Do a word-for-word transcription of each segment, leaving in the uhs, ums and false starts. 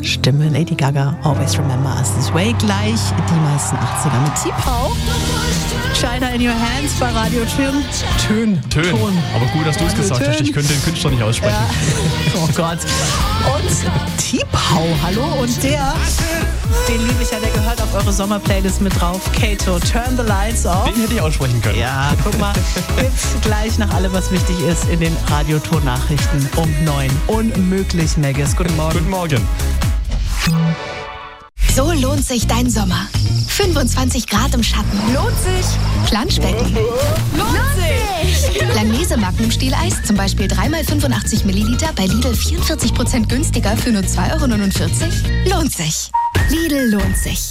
Stimme. Lady Gaga, Always Remember Us This Way. Gleich die meisten achtziger mit T-Pau. China in Your Hands bei Radio Tön. Tön. Tön. Ton. Aber gut, dass du es gesagt Tön. hast. Ich könnte den Künstler nicht aussprechen. Ja. Oh Gott. Und T-Pau, hallo. Und der, den liebe ich ja, der gehört auf eure Sommerplaylist mit drauf. Kato, Turn the Lights Off. Den hätte ich aussprechen können. Ja, guck mal. Gibt's gleich nach allem, was wichtig ist, in den Radioton-Nachrichten um neun. Unmöglich, Maggis. Guten Morgen. Guten Morgen. So lohnt sich dein Sommer. fünfundzwanzig Grad im Schatten. Lohnt sich. Planschbecken. Lohnt sich. Langnese Magnum-Stieleis, zum Beispiel drei mal fünfundachtzig Milliliter, bei Lidl vierundvierzig Prozent günstiger für nur zwei Euro neunundvierzig. Lohnt sich. Lidl lohnt sich.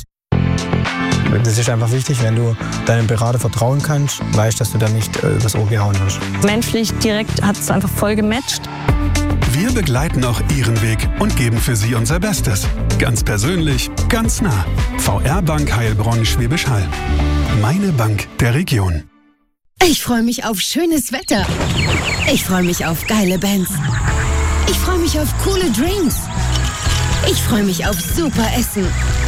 Das ist einfach wichtig, wenn du deinem Berater vertrauen kannst, weißt, dass du da nicht äh, übers Ohr gehauen wirst. Menschlich direkt hat es einfach voll gematcht. Wir begleiten auch Ihren Weg und geben für Sie unser Bestes. Ganz persönlich, ganz nah. V R Bank Heilbronn Schwäbisch Hall. Meine Bank der Region. Ich freue mich auf schönes Wetter. Ich freue mich auf geile Bands. Ich freue mich auf coole Drinks. Ich freue mich auf super Essen.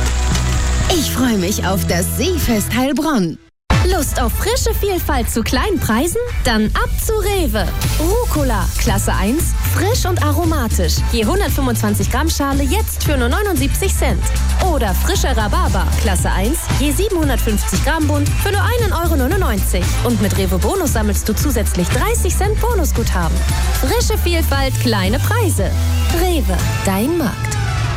Ich freue mich auf das Seefest Heilbronn. Lust auf frische Vielfalt zu kleinen Preisen? Dann ab zu Rewe. Rucola, Klasse eins, frisch und aromatisch. Je hundertfünfundzwanzig Gramm Schale jetzt für nur neunundsiebzig Cent. Oder frischer Rhabarber, Klasse eins, je siebenhundertfünfzig Gramm Bund für nur einen Euro neunundneunzig. Und mit Rewe Bonus sammelst du zusätzlich dreißig Cent Bonusguthaben. Frische Vielfalt, kleine Preise. Rewe, dein Markt.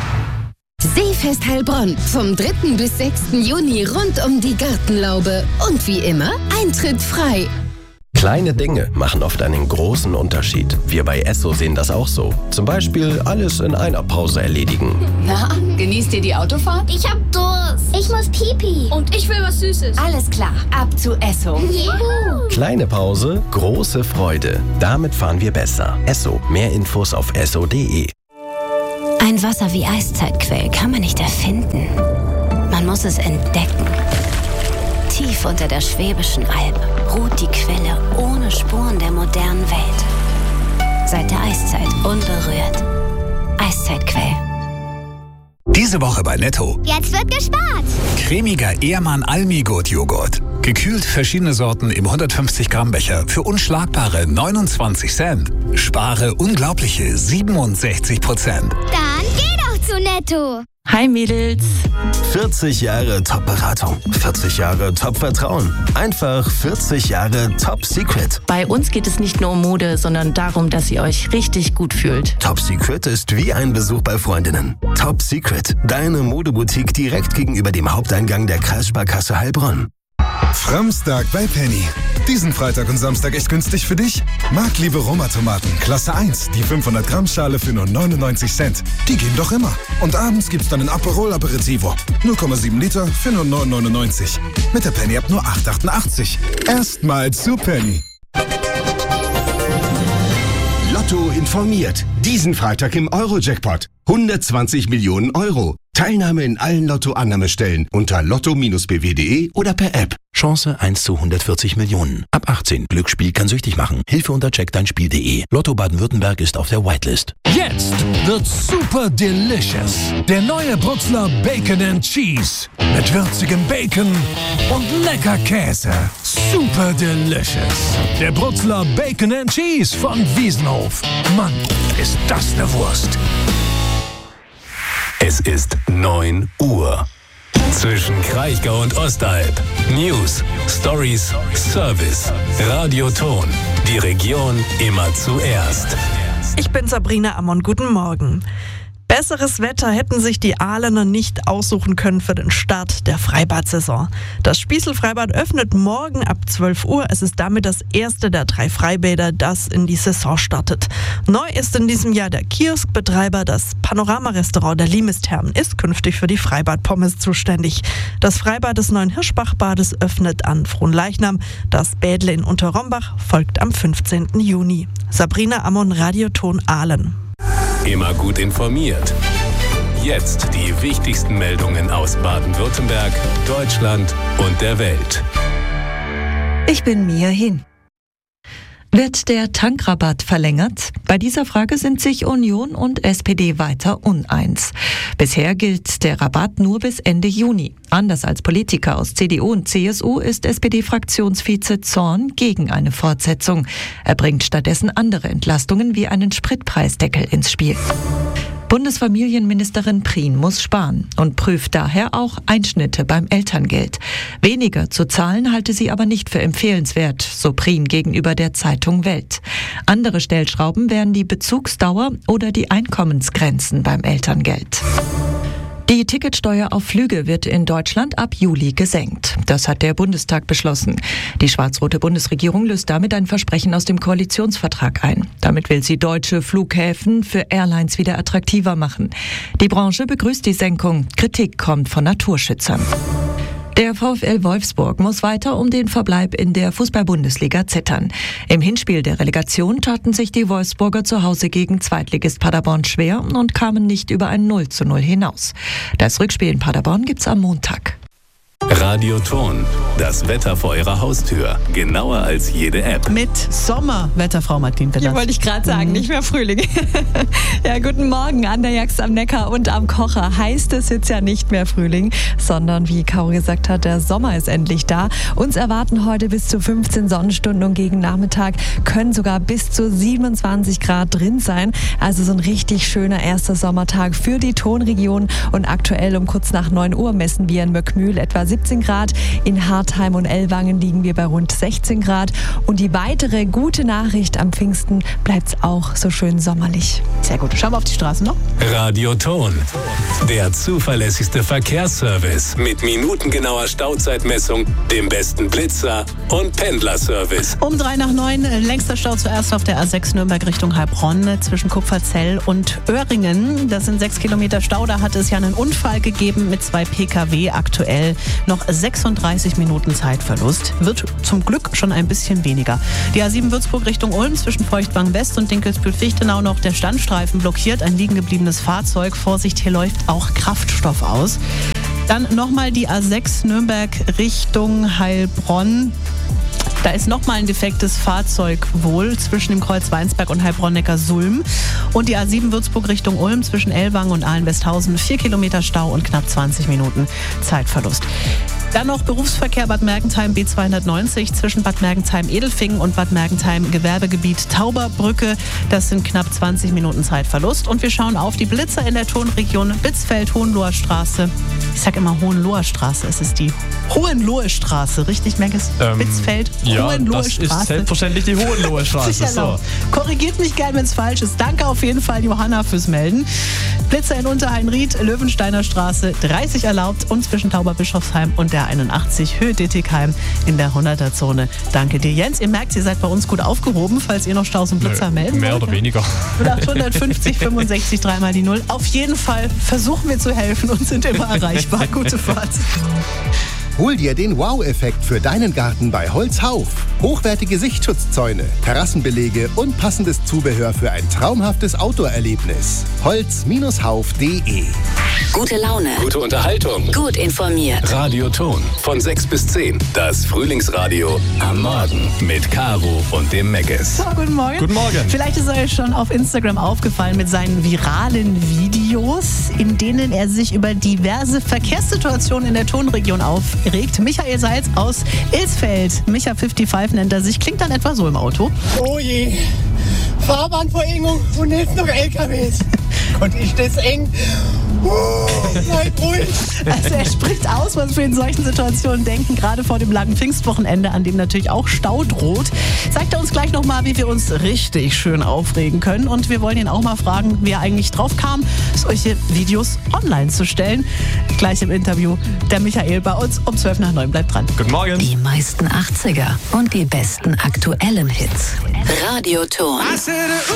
Seefest Heilbronn vom dritten bis sechsten Juni rund um die Gartenlaube. Und wie immer, Eintritt frei. Kleine Dinge machen oft einen großen Unterschied. Wir bei Esso sehen das auch so. Zum Beispiel alles in einer Pause erledigen. Na, genießt ihr die Autofahrt? Ich hab Durst. Ich muss Pipi. Und ich will was Süßes. Alles klar, ab zu Esso. Juhu. Kleine Pause, große Freude. Damit fahren wir besser. Esso. Mehr Infos auf esso punkt de. Ein Wasser wie Eiszeitquell kann man nicht erfinden. Man muss es entdecken. Tief unter der Schwäbischen Alb ruht die Quelle ohne Spuren der modernen Welt. Seit der Eiszeit unberührt. Eiszeitquell. Diese Woche bei Netto. Jetzt wird gespart. Cremiger Ehrmann Almigurt-Joghurt. Gekühlt verschiedene Sorten im hundertfünfzig Gramm Becher für unschlagbare neunundzwanzig Cent. Spare unglaubliche siebenundsechzig Prozent. Dann geh doch zu Netto. Hi Mädels. vierzig Jahre Top-Beratung. vierzig Jahre Top-Vertrauen. Einfach vierzig Jahre Top-Secret. Bei uns geht es nicht nur um Mode, sondern darum, dass ihr euch richtig gut fühlt. Top-Secret ist wie ein Besuch bei Freundinnen. Top-Secret, deine Modeboutique direkt gegenüber dem Haupteingang der Kreissparkasse Heilbronn. Framstag bei Penny. Diesen Freitag und Samstag echt günstig für dich? Markliebe Roma-Tomaten, Klasse eins, die fünfhundert Gramm Schale für nur neunundneunzig Cent. Die gehen doch immer. Und abends gibt's dann ein Aperol Aperitivo. null Komma sieben Liter für nur neun neunundneunzig. Mit der Penny ab nur acht achtundachtzig. Erstmal zu Penny. Lotto informiert. Diesen Freitag im Euro-Jackpot. hundertzwanzig Millionen Euro. Teilnahme in allen Lotto-Annahmestellen unter lotto Bindestrich b w punkt de oder per App. Chance eins zu hundertvierzig Millionen. Ab achtzehn. Glücksspiel kann süchtig machen. Hilfe unter check dein spiel punkt de. Lotto Baden-Württemberg ist auf der Whitelist. Jetzt wird super delicious. Der neue Bruxler Bacon and Cheese. Mit würzigem Bacon und lecker Käse. Super delicious. Der Bruxler Bacon and Cheese von Wiesenhof. Mann, ist das eine Wurst. Es ist neun Uhr. Zwischen Kraichgau und Ostalb. News, Stories, Service. Radioton. Die Region immer zuerst. Ich bin Sabrina Ammon. Guten Morgen. Besseres Wetter hätten sich die Ahlener nicht aussuchen können für den Start der Freibad-Saison. Das Spießel-Freibad öffnet morgen ab zwölf Uhr. Es ist damit das erste der drei Freibäder, das in die Saison startet. Neu ist in diesem Jahr der Kioskbetreiber. Das Panorama-Restaurant der Limesthermen ist künftig für die Freibad-Pommes zuständig. Das Freibad des neuen Hirschbachbades öffnet an Fronleichnam. Das Bädle in Unterrombach folgt am fünfzehnten Juni. Sabrina Ammon, Radioton Ahlen. Immer gut informiert. Jetzt die wichtigsten Meldungen aus Baden-Württemberg, Deutschland und der Welt. Ich bin Mia Hin. Wird der Tankrabatt verlängert? Bei dieser Frage sind sich Union und S P D weiter uneins. Bisher gilt der Rabatt nur bis Ende Juni. Anders als Politiker aus C D U und C S U ist S P D-Fraktionsvize Zorn gegen eine Fortsetzung. Er bringt stattdessen andere Entlastungen wie einen Spritpreisdeckel ins Spiel. Bundesfamilienministerin Prien muss sparen und prüft daher auch Einschnitte beim Elterngeld. Weniger zu zahlen halte sie aber nicht für empfehlenswert, so Prien gegenüber der Zeitung Welt. Andere Stellschrauben wären die Bezugsdauer oder die Einkommensgrenzen beim Elterngeld. Die Ticketsteuer auf Flüge wird in Deutschland ab Juli gesenkt. Das hat der Bundestag beschlossen. Die schwarz-rote Bundesregierung löst damit ein Versprechen aus dem Koalitionsvertrag ein. Damit will sie deutsche Flughäfen für Airlines wieder attraktiver machen. Die Branche begrüßt die Senkung. Kritik kommt von Naturschützern. Der VfL Wolfsburg muss weiter um den Verbleib in der Fußball-Bundesliga zittern. Im Hinspiel der Relegation taten sich die Wolfsburger zu Hause gegen Zweitligist Paderborn schwer und kamen nicht über ein null zu null hinaus. Das Rückspiel in Paderborn gibt's am Montag. Radio Ton, das Wetter vor Ihrer Haustür. Genauer als jede App. Mit Sommerwetterfrau Martin Pillers. Ja, wollte ich gerade sagen, Mhm. nicht mehr Frühling. Ja, guten Morgen an der Jax am Neckar und am Kocher. Heißt es jetzt ja nicht mehr Frühling, sondern wie Caro gesagt hat, der Sommer ist endlich da. Uns erwarten heute bis zu fünfzehn Sonnenstunden und gegen Nachmittag können sogar bis zu siebenundzwanzig Grad drin sein. Also so ein richtig schöner erster Sommertag für die Tonregion. Und aktuell um kurz nach neun Uhr messen wir in Möckmühl etwa siebzehn Grad. In Hartheim und Ellwangen liegen wir bei rund sechzehn Grad. Und die weitere gute Nachricht, am Pfingsten bleibt es auch so schön sommerlich. Sehr gut. Schauen wir auf die Straßen noch. Radio Ton, der zuverlässigste Verkehrsservice mit minutengenauer Stauzeitmessung, dem besten Blitzer und Pendlerservice. Um drei nach neun, längster Stau zuerst auf der A sechs Nürnberg Richtung Heilbronn zwischen Kupferzell und Öhringen. Das sind sechs Kilometer Stau. Da hat es ja einen Unfall gegeben mit zwei Pkw. Aktuell noch sechsunddreißig Minuten Zeitverlust. Wird zum Glück schon ein bisschen weniger. Die A sieben Würzburg Richtung Ulm zwischen Feuchtwang West und Dinkelsbühl-Fichtenau noch der Standstreifen blockiert. Ein liegen gebliebenes Fahrzeug. Vorsicht, hier läuft auch Kraftstoff aus. Dann nochmal die A sechs Nürnberg Richtung Heilbronn. Da ist nochmal ein defektes Fahrzeug wohl zwischen dem Kreuz Weinsberg und Heilbronn-Neckar-Sulm. Und die A sieben Würzburg Richtung Ulm zwischen Ellwangen und Ahlen-Westhausen. Vier Kilometer Stau und knapp zwanzig Minuten Zeitverlust. Dann noch Berufsverkehr Bad Mergentheim B zweihundertneunzig zwischen Bad Mergentheim-Edelfingen und Bad Mergentheim-Gewerbegebiet Tauberbrücke. Das sind knapp zwanzig Minuten Zeitverlust. Und wir schauen auf die Blitzer in der Tonregion Bitzfeld-Hohenloher Straße. Ich sag immer Hohenloher Straße. Es ist die Hohenlohe Straße. Richtig, Merkes? Ähm, Bitzfeld, ja, Hohenlohe das Straße. ist selbstverständlich die Hohenlohe Straße. Sicher So. noch. Korrigiert mich gern, wenn es falsch ist. Danke auf jeden Fall, Johanna, fürs Melden. Blitzer in Unterhain-Ried, Löwensteiner Straße, dreißig erlaubt und zwischen Tauberbischofsheim und der einundachtzig Höhe Dittigheim in der hunderter-Zone. Danke dir, Jens. Ihr merkt, ihr seid bei uns gut aufgehoben, falls ihr noch Staus und Blitzer Nö, melden Mehr wollt. oder weniger. achthundertfünfzig fünfundsechzig dreimal die Null. Auf jeden Fall versuchen wir zu helfen und sind immer erreichbar. Gute Fahrt. Hol dir den Wow-Effekt für deinen Garten bei Holzhauf. Hochwertige Sichtschutzzäune, Terrassenbelege und passendes Zubehör für ein traumhaftes Outdoor-Erlebnis. Holz Hauf punkt de. Gute Laune. Gute Unterhaltung. Gut informiert. Radio Ton von sechs bis zehn. Das Frühlingsradio am Morgen mit Caro und dem Meckes. So, guten Morgen. Guten Morgen. Vielleicht ist euch schon auf Instagram aufgefallen mit seinen viralen Videos, in denen er sich über diverse Verkehrssituationen in der Tonregion aufregt. Michael Seitz aus Ilsfeld, Micha fünfundfünfzig nennt er sich, klingt dann etwa so im Auto. Oh je, Fahrbahnverengung und jetzt noch L K Ws. Und ist das eng? Oh, bleib ruhig. Also er spricht aus, was wir in solchen Situationen denken, gerade vor dem langen Pfingstwochenende, an dem natürlich auch Stau droht. Zeigt er uns gleich nochmal, wie wir uns richtig schön aufregen können. Und wir wollen ihn auch mal fragen, wie er eigentlich drauf kam, solche Videos online zu stellen. Gleich im Interview der Michael bei uns um zwölf nach neun. Bleibt dran. Guten Morgen. Die meisten achtziger und die besten aktuellen Hits. Radio Ton.